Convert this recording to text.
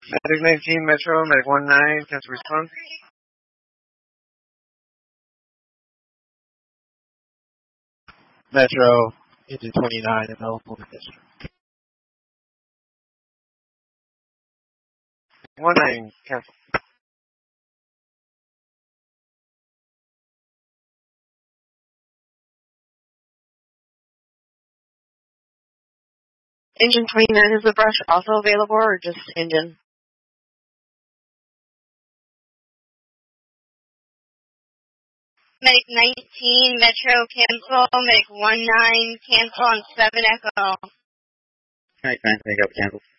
Medic 19, Metro, Medic 19, cancel response. Metro, engine 29, available to district. 19, cancel. Engine 29, is the brush also available or just engine? Medic 19, Metro, cancel. Medic 19, cancel on 7 Echo. Medic 19, cancel.